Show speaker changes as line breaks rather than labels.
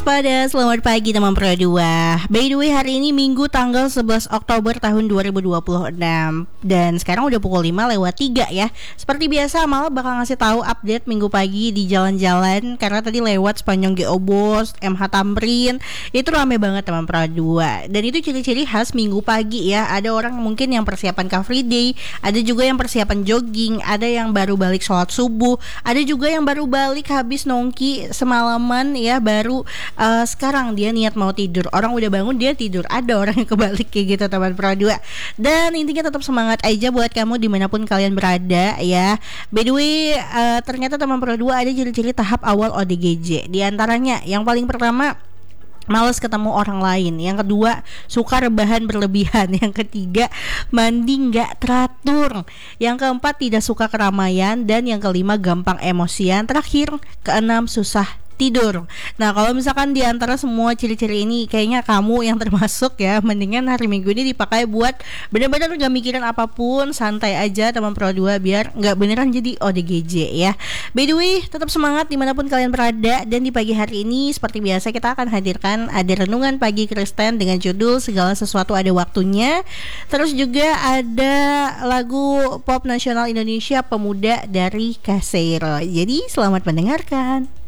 waspada, selamat pagi teman Pro 2. By the way, hari ini Minggu tanggal 11 Oktober tahun 2026. Dan sekarang udah pukul 5 lewat 3 ya. Seperti biasa, Amal bakal ngasih tahu update minggu pagi di jalan-jalan. Karena tadi lewat sepanjang GO Bos, MH Tamrin, itu rame banget teman Pro 2. Dan itu ciri-ciri khas minggu pagi ya. Ada orang mungkin yang persiapan car free day, ada juga yang persiapan jogging, ada yang baru balik sholat subuh, ada juga yang baru balik habis nongki semalaman ya, baru sekarang dia niat mau tidur. Orang udah bangun dia tidur. Ada orang yang kebalik kayak gitu teman Pro 2. Dan intinya tetap semangat aja buat kamu dimanapun kalian berada ya. By the way, ternyata teman Pro 2 ada ciri-ciri tahap awal ODGJ. Di antaranya yang paling pertama, malas ketemu orang lain. Yang kedua, suka rebahan berlebihan. Yang ketiga, mandi nggak teratur. Yang keempat, tidak suka keramaian. Dan yang kelima, gampang emosian. Terakhir, keenam, susah tidur. Nah, kalau misalkan di antara semua ciri-ciri ini kayaknya kamu yang termasuk ya, mendingan hari Minggu ini dipakai buat benar-benar gak mikirin apapun, santai aja teman Pro 2 biar gak beneran jadi ODGJ ya. By the way, tetap semangat dimanapun kalian berada. Dan di pagi hari ini seperti biasa kita akan hadirkan ada renungan pagi Kristen dengan judul Segala Sesuatu Ada Waktunya. Terus juga ada lagu pop nasional Indonesia Pemuda dari Kasero. Jadi selamat mendengarkan.